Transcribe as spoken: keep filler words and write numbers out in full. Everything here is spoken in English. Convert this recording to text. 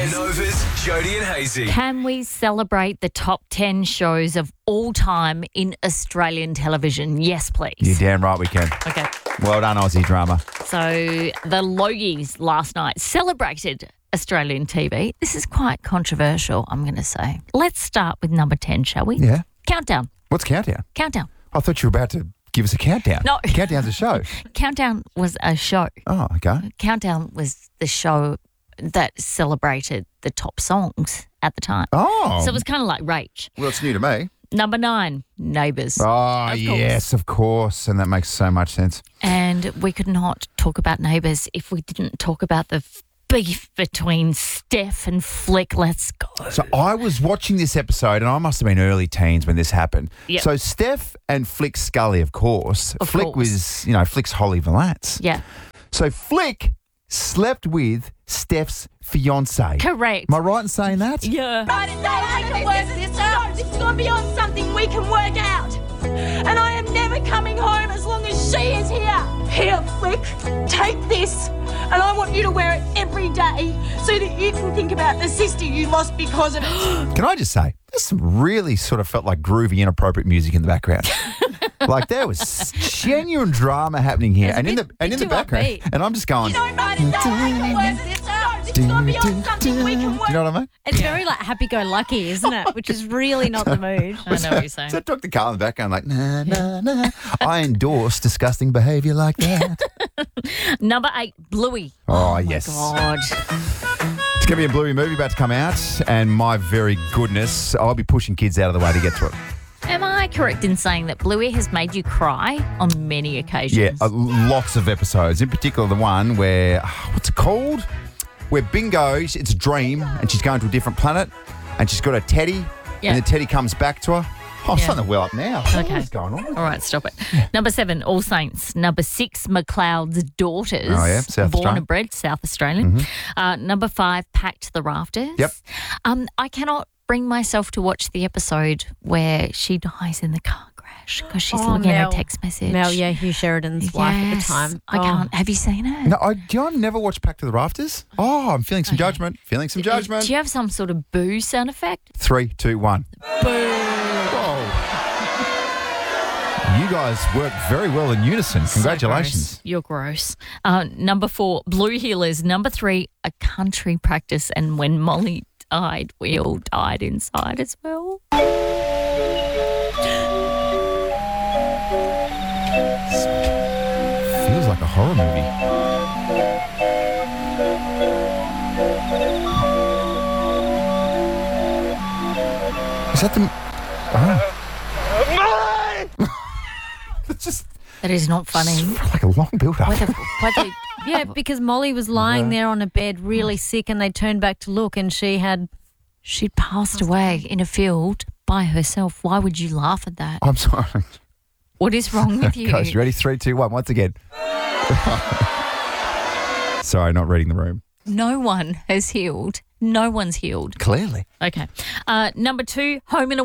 Novas, Jody and Hazy. Can we celebrate the top ten shows of all time in Australian television? Yes, please. You're damn right we can. Okay. Well done, Aussie drama. So the Logies last night celebrated Australian T V. This is quite controversial, I'm going to say. Let's start with number ten, shall we? Yeah. Countdown. What's Countdown? Countdown. I thought you were about to give us a countdown. No. Countdown's a show. Countdown was a show. Oh, okay. Countdown was the show that celebrated the top songs at the time. Oh. So it was kind of like Rach. Well, it's new to me. Number nine, Neighbours. Oh, Of yes, of course. And that makes so much sense. And we could not talk about Neighbours if we didn't talk about the f- beef between Steph and Flick. Let's go. So I was watching this episode, and I must have been early teens when this happened. Yep. So Steph and Flick Scully, of course. Of Flick course. was, you know, Flick's Holly Valance. Yeah, So Flick slept with Steph's fiance. correct. Am I right in saying that? Yeah. Right, it's I can work this out. This is going beyond something we can work out. And I am never coming home as long as she is here. Here, Flick, take this. And I want you to wear it every day so that you can think about the sister you lost because of it. Can I just say, there's some really sort of felt like groovy, inappropriate music in the background. Like there was genuine drama happening here, It's a and in bit- the and in bit the too background, upbeat. and I'm just going. You know, right, it's I can work this out. This is going beyond something we can Do work you know what I mean? It's very like happy-go-lucky, isn't it? Which is really not the mood. I know what you're saying. So Doctor Carl in the background, like, nah, nah, nah. I endorse disgusting behaviour like that. Number eight, Bluey. Oh, yes. God. It's going to be a Bluey movie about to come out, and my very goodness, I'll be pushing kids out of the way to get to it. Am I correct in saying that Bluey has made you cry on many occasions? Yeah, uh, lots of episodes. In particular, the one where, what's it called? Where Bingo, it's a dream, and she's going to a different planet, and she's got a teddy, Yeah. and the teddy comes back to her. Oh, I'm Yeah. starting to well up now. Okay. What's going on? All right, stop it. Number seven, All Saints. Number six, McLeod's Daughters. Oh, yeah, South Born Australian. and bred, South Australian. Uh, number five, Packed to the Rafters. Yep. Um, I cannot bring myself to watch the episode where she dies in the car crash because she's Oh, looking at Mel. a text message. Mel, yeah, Hugh Sheridan's wife at the Yes, time. I Oh. can't. Have you seen it? No, I, do you know, I've never watched Pack to the Rafters. Oh, I'm feeling some judgment. Feeling some judgment. Do you have some sort of boo sound effect? Three, two, one. Boo. You guys work very well in unison. So Congratulations. gross. You're gross. Uh, number four, Blue Healers. Number three, A Country Practice. And when Molly died, we all died inside as well. Feels like a horror movie. Is that the... Oh. It's just That is not funny. like a long build-up. Why the, why the, Yeah, because Molly was lying there on a bed really sick and they turned back to look and she had... she'd passed away in a field by herself. Why would you laugh at that? I'm sorry. What is wrong with you? Guys, you ready? Three, two, one. Once again. Sorry, not reading the room. No one has healed. No one's healed. Clearly. Okay. Uh, number two, Home and